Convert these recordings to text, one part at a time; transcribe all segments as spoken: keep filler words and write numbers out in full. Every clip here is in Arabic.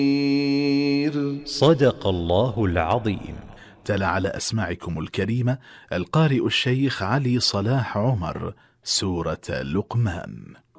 صدق الله العظيم. تلا على أسماعكم الكريمة القارئ الشيخ علي صلاح عمر سورة لقمان.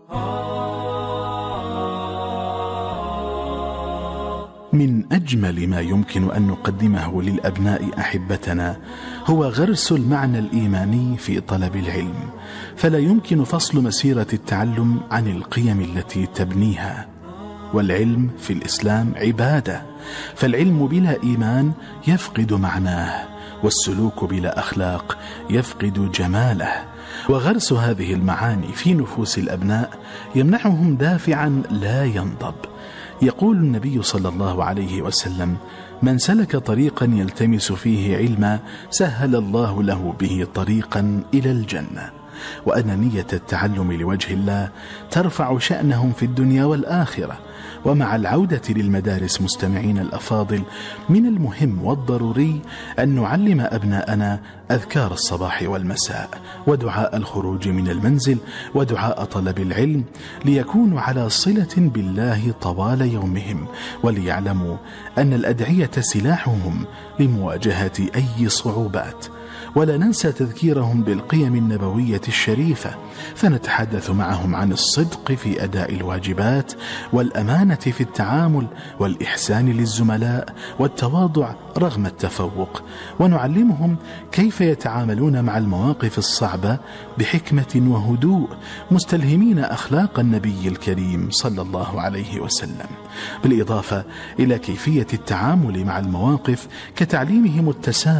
من أجمل ما يمكن أن نقدمه للأبناء أحبتنا هو غرس المعنى الإيماني في طلب العلم، فلا يمكن فصل مسيرة التعلم عن القيم التي تبنيها. والعلم في الإسلام عبادة، فالعلم بلا إيمان يفقد معناه، والسلوك بلا أخلاق يفقد جماله. وغرس هذه المعاني في نفوس الأبناء يمنحهم دافعا لا ينضب. يقول النبي صلى الله عليه وسلم: من سلك طريقا يلتمس فيه علما سهل الله له به طريقا إلى الجنة. وأن نية التعلم لوجه الله ترفع شأنهم في الدنيا والآخرة. ومع العودة للمدارس مستمعين الأفاضل، من المهم والضروري أن نعلم أبناءنا أذكار الصباح والمساء، ودعاء الخروج من المنزل، ودعاء طلب العلم، ليكونوا على صلة بالله طوال يومهم، وليعلموا أن الأدعية سلاحهم لمواجهة أي صعوبات. ولا ننسى تذكيرهم بالقيم النبوية الشريفة، فنتحدث معهم عن الصدق في أداء الواجبات، والأمانة في التعامل، والإحسان للزملاء، والتواضع رغم التفوق. ونعلمهم كيف يتعاملون مع المواقف الصعبة بحكمة وهدوء، مستلهمين أخلاق النبي الكريم صلى الله عليه وسلم، بالإضافة إلى كيفية التعامل مع المواقف كتعليمهم التسامح